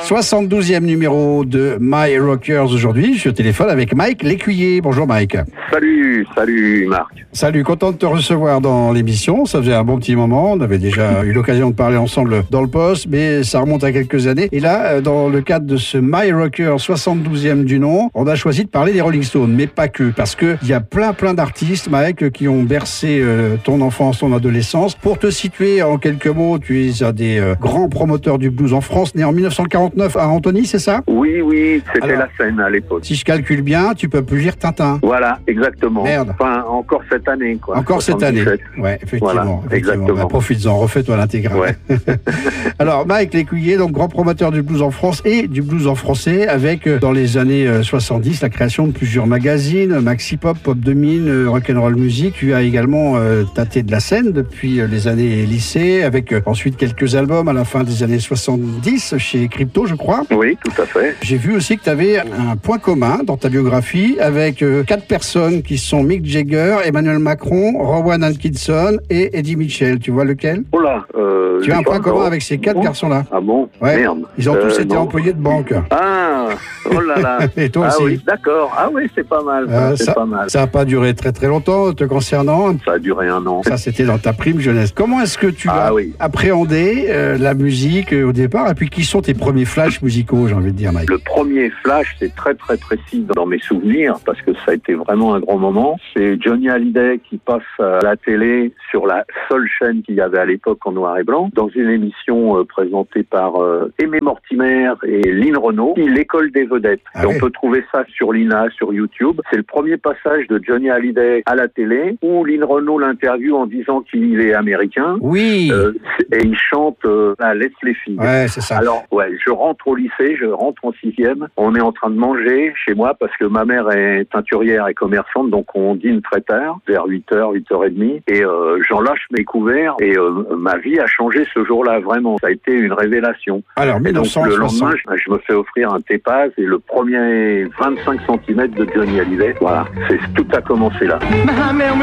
72e numéro de My Rockers aujourd'hui. Je suis au téléphone avec Mike L'Écuyer. Bonjour Mike. Salut Marc. Salut, content de te recevoir dans l'émission. Ça faisait un bon petit moment. On avait déjà eu l'occasion de parler ensemble dans le poste, mais ça remonte à quelques années. Et là, dans le cadre de ce My Rockers 72e du nom, on a choisi de parler des Rolling Stones, mais pas que. Parce qu'il y a plein d'artistes, Mike, qui ont bercé ton enfance, ton adolescence. Pour te situer en quelques mots, tu es un des grands promoteurs du blues en France, né en 1949 à Antony, c'est ça? Oui, c'était Alors, la scène à l'époque. Si je calcule bien, tu peux plus lire Tintin. Voilà, exactement. Merde. Enfin, encore cette année, quoi. Encore 77. cette année. Ouais, effectivement. Voilà, exactement. Bah, profites-en, refais-toi l'intégrale. Ouais. Alors, Mike L'Écuyer, donc grand promoteur du blues en France et du blues en français, avec dans les années 70 la création de plusieurs magazines, Maxi Pop, Pop 2000, Rock'n'Roll Music. Tu as également tâté de la scène depuis les années lycée, avec ensuite quelques albums à la fin des années 70 chez Crypto, je crois. Oui, tout à fait. J'ai vu aussi que tu avais un point commun dans ta biographie avec 4 personnes qui sont Mick Jagger, Emmanuel Macron, Rowan Atkinson et Eddie Mitchell. Tu vois lequel? Oh là, Tu as un point commun avec ces 4 garçons-là. Ah bon? Ouais. Merde. Ils ont tous été non. employés de banque. Ah, oh là là. Et toi aussi. Oui, d'accord. Ah oui, c'est pas mal. C'est pas mal. Ça n'a pas duré très longtemps te concernant. Ça a duré 1 an. Ça, c'était dans ta prime jeunesse. Comment est-ce que tu as appréhendé la musique au départ? Et puis, qui sont tes premiers flashs musicaux, j'ai envie de dire, Mike? Le premier flash, c'est très précis dans mes souvenirs, parce que ça a été vraiment un grand moment. C'est Johnny Hallyday qui passe à la télé sur la seule chaîne qu'il y avait à l'époque en noir et blanc, dans une émission présentée par Aimé Mortimer et Lynn Renaud, l'école des vedettes. Ah et oui. on peut trouver ça sur l'INA, sur YouTube. C'est le premier passage de Johnny Hallyday à la télé, où Lynn Renaud l'interviewe en disant qu'il est américain. Oui. Et il chante Laisse les filles. Ouais, c'est ça. Alors, je rentre au lycée, je rentre en 6e. On est en train de manger chez moi parce que ma mère est teinturière et commerçante, donc on dîne très tard, vers 8h, 8h30. Et j'en lâche mes couverts et ma vie a changé ce jour-là, vraiment. Ça a été une révélation. Alors, Et donc, 1960. le lendemain, je me fais offrir un Tépaz et le premier 25 cm de Johnny Hallyday. Voilà, tout a commencé là.